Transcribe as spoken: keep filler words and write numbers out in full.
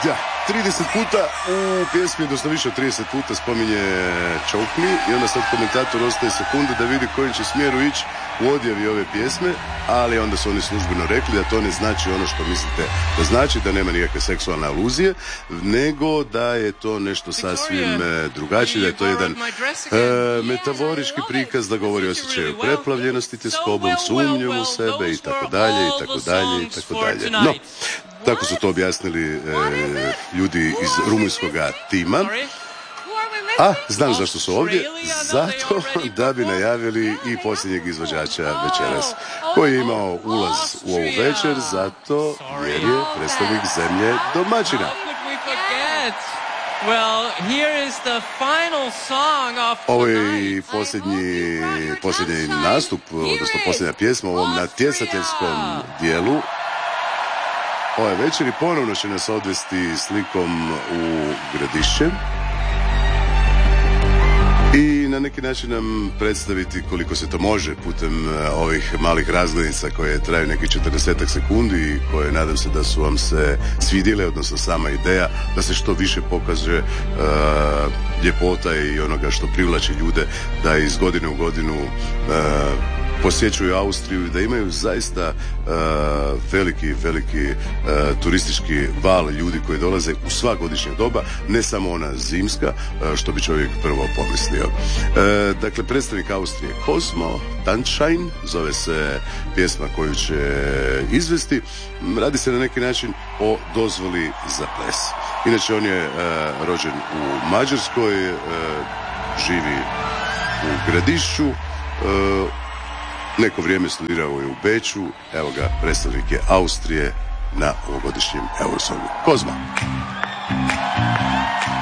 Da, trideset puta u pjesmi, odnosno više od trideset puta spominje Choke Me i onda sad komentator ostaje sekunde da vidi kojim će smjeru ići u odjavi ove pjesme, ali onda su oni službeno rekli da to ne znači ono što mislite da znači, da nema nikakve seksualne aluzije, nego da je to nešto sasvim drugačije, da je to jedan e, metaforički prikaz da govori o osjećaju preplavljenosti teskobom, sumnjom u sebe i tako dalje i tako dalje i tako dalje. No, tako su to objasnili e, ljudi iz rumunjskog tima. A, znam zašto su ovdje, zato da bi najavili i posljednjeg izvođača večeras, koji je imao ulaz u ovu večer, zato jer je predstavnik zemlje domaćina. Ovo je i posljednji, posljednji nastup, odnosno posljednja pjesma u ovom natjecateljskom dijelu ove večeri. Ponovno će nas odvesti slikom u Gradišće i na neki način nam predstaviti koliko se to može putem ovih malih razglednica koje traju neki četrdesetak sekundi i koje nadam se da su vam se svidjele, odnosno sama ideja da se što više pokaže uh, ljepota i onoga što privlači ljude da iz godine u godinu uh, posjećuju Austriju i da imaju zaista uh, veliki, veliki uh, turistički val ljudi koji dolaze u sva godišnja doba, ne samo ona zimska, uh, što bi čovjek prvo pomislio. Uh, dakle, predstavnik Austrije Kozmo, Tanzschein, zove se pjesma koju će izvesti. Radi se na neki način o dozvoli za ples. Inače, on je uh, rođen u Mađarskoj, uh, živi u Gradišću, uh, neko vrijeme studirao je u Beču, evo ga, predstavnik je Austrije na ovogodišnjem Eurosongu. Kozma.